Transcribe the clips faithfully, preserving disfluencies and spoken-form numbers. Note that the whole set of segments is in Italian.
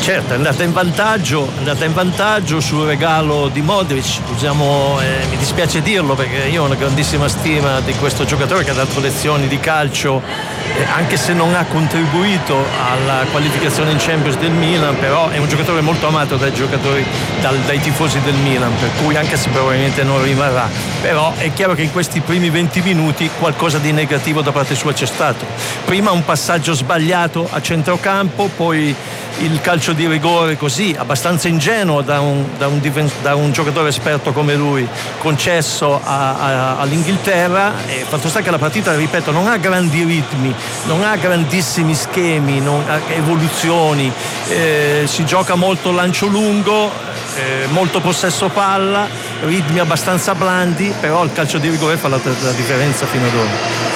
Certo, è andata in vantaggio, è andata in vantaggio sul regalo di Modric. Usiamo, eh, mi dispiace dirlo perché io ho una grandissima stima di questo giocatore che ha dato lezioni di calcio, eh, anche se non ha contribuito alla qualificazione in Champions del Milan, però è un giocatore molto amato dai giocatori, dal, dai tifosi del Milan, per cui anche se probabilmente non rimarrà, però è chiaro che in questi primi venti minuti qualcosa di negativo da parte sua c'è stato. Prima un passaggio sbagliato a centrocampo, poi il calcio di rigore così abbastanza ingenuo da un, da un, da un giocatore esperto come lui, concesso a, a, all'Inghilterra. E fatto sta che la partita, ripeto, non ha grandi ritmi, non ha grandissimi schemi, non ha evoluzioni, eh, si gioca molto lancio lungo, eh, molto possesso palla, ritmi abbastanza blandi, però il calcio di rigore fa la, la differenza fino ad ora.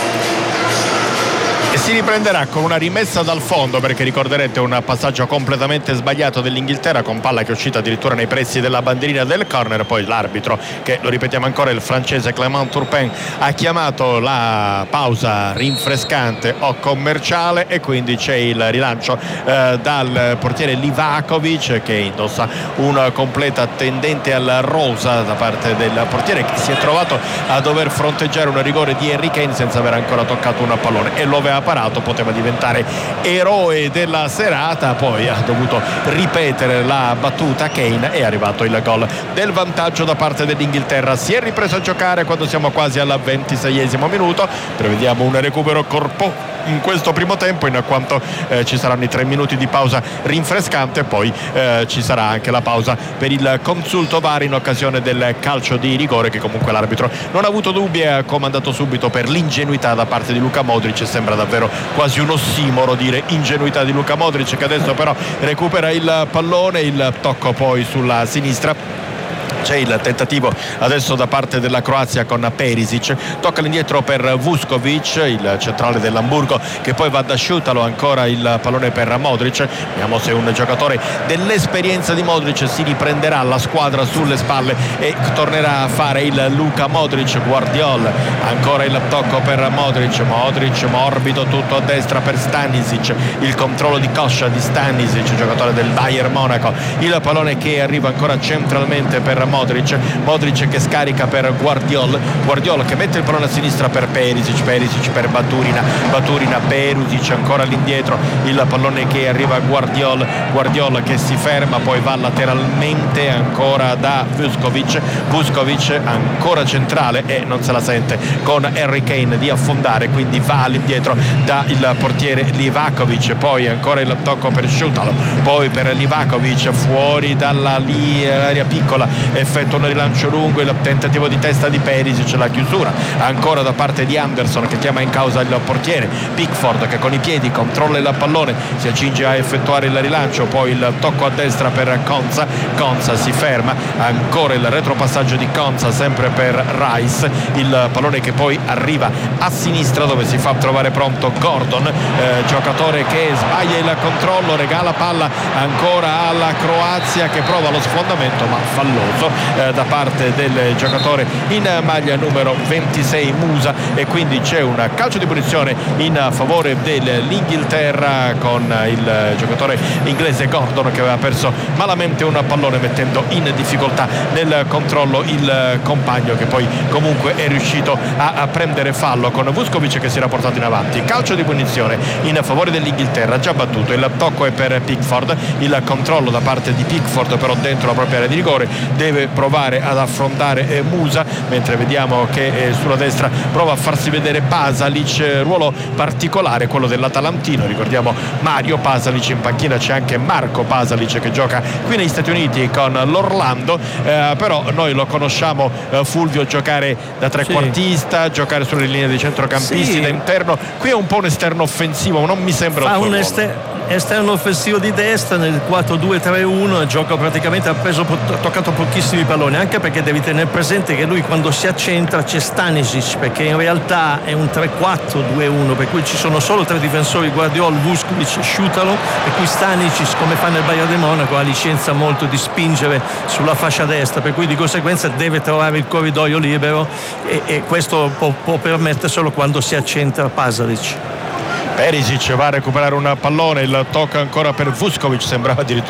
E si riprenderà con una rimessa dal fondo, perché ricorderete un passaggio completamente sbagliato dell'Inghilterra con palla che è uscita addirittura nei pressi della bandierina del corner. Poi l'arbitro, che lo ripetiamo ancora, il francese Clément Turpin, ha chiamato la pausa rinfrescante o commerciale e quindi c'è il rilancio eh, dal portiere Livakovic, che indossa una completa tendente al rosa da parte del portiere, che si è trovato a dover fronteggiare un rigore di Harry Kane senza aver ancora toccato un pallone, e lo aveva parato, poteva diventare eroe della serata. Poi ha dovuto ripetere la battuta Kane, è arrivato il gol del vantaggio da parte dell'Inghilterra. Si è ripreso a giocare quando siamo quasi al ventiseiesimo minuto, prevediamo un recupero corpo in questo primo tempo, in quanto eh, ci saranno i tre minuti di pausa rinfrescante, poi eh, ci sarà anche la pausa per il consulto V A R in occasione del calcio di rigore, che comunque l'arbitro non ha avuto dubbi e ha comandato subito per l'ingenuità da parte di Luka Modric. Sembra davvero quasi un ossimoro dire ingenuità di Luka Modric, che adesso però recupera il pallone, il tocco poi sulla sinistra. C'è il tentativo adesso da parte della Croazia con Perisic, tocca all'indietro per Vuskovic, il centrale dell'Hamburgo, che poi va ad asciutalo, ancora il pallone per Modric. Vediamo se un giocatore dell'esperienza di Modric si riprenderà la squadra sulle spalle e tornerà a fare il Luka Modric. Guardiol, ancora il tocco per Modric, Modric morbido tutto a destra per Stanisic, il controllo di coscia di Stanisic, giocatore del Bayern Monaco, il pallone che arriva ancora centralmente per Modric, Modric che scarica per Guardiol, Guardiol che mette il pallone a sinistra per Perisic, Perisic per Baturina, Baturina, Perisic ancora all'indietro, il pallone che arriva a Guardiol, Guardiol che si ferma, poi va lateralmente ancora da Vuskovic, Vuskovic ancora centrale e non se la sente con Harry Kane di affondare, quindi va all'indietro da il portiere Livakovic, poi ancora il tocco per Šutalo, poi per Livakovic fuori dalla area piccola, effettua un rilancio lungo, il tentativo di testa di Perisic, la chiusura ancora da parte di Anderson che chiama in causa il portiere, Pickford che con i piedi controlla il pallone, si accinge a effettuare il rilancio, poi il tocco a destra per Konsa, Konsa si ferma, ancora il retropassaggio di Konsa sempre per Rice, il pallone che poi arriva a sinistra dove si fa trovare pronto Gordon, eh, giocatore che sbaglia il controllo, regala palla ancora alla Croazia che prova lo sfondamento ma falloso eh, da parte del giocatore in maglia numero ventisei Musa, e quindi c'è un calcio di punizione in favore dell'Inghilterra con il giocatore inglese Gordon che aveva perso malamente un pallone mettendo in difficoltà nel controllo il compagno, che poi comunque è riuscito a, a prendere fallo con Vuskovic che si era portato in avanti. Calcio di punizione in favore dell'Inghilterra, già battuto, il tocco è per Pickford, il controllo da parte di Pickford però dentro la propria area di rigore, deve provare ad affrontare eh, Musa, mentre vediamo che eh, sulla destra prova a farsi vedere Pasalic, eh, ruolo particolare quello dell'Atalantino, ricordiamo Mario Pasalic, in panchina c'è anche Marco Pasalic che gioca qui negli Stati Uniti con l'Orlando, eh, però noi lo conosciamo eh, Fulvio giocare da trequartista, sì, giocare sulle linee dei centrocampisti, sì, da interno, qui è un po' un esterno offensivo, non mi sembra fa un un ester- esterno offensivo di destra nel quattro due tre uno, gioca praticamente, ha preso ha toccato pochissimi palloni, anche perché devi tenere presente che lui quando si accentra c'è Stanisic, perché in realtà è un tre quattro due uno, per cui ci sono solo tre difensori, Guardiol, Vuskovic e Šutalo, per cui Stanisic, come fa nel Bayern di Monaco, ha licenza molto di spingere sulla fascia destra, per cui di conseguenza deve trovare il corridoio libero e, e questo può, può permetterselo quando si accentra Pasalic. Perisic va a recuperare un pallone, il tocco ancora per Vuskovic, sembrava addirittura